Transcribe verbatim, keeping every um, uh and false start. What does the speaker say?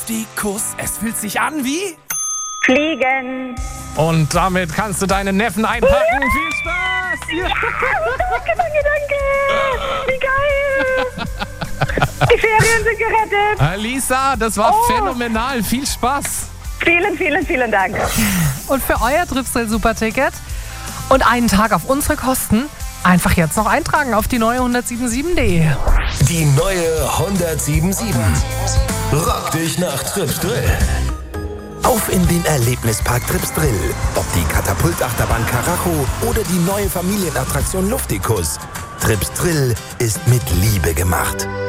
Luftikus, es fühlt sich an wie... Fliegen. Und damit kannst du deinen Neffen einpacken. Ja. Viel Spaß! Ja, danke, danke, danke. Wie geil. Die Ferien sind gerettet. Alisa, das war oh. phänomenal. Viel Spaß. Vielen, vielen, vielen Dank. Und für euer Tripsdrill-Superticket und einen Tag auf unsere Kosten einfach jetzt noch eintragen auf die neue hundertsieben punkt sieben punkt de. Die neue hundertsieben Punkt sieben. Rock dich nach Tripsdrill. Auf in den Erlebnispark Tripsdrill. Ob die Katapultachterbahn Karacho oder die neue Familienattraktion Luftikus. Tripsdrill ist mit Liebe gemacht.